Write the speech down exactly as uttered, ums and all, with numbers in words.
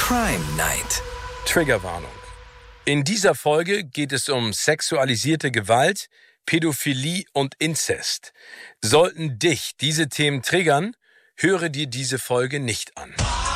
Crime Night. Triggerwarnung. In dieser Folge geht es um sexualisierte Gewalt, Pädophilie und Inzest. Sollten dich diese Themen triggern, höre dir diese Folge nicht an.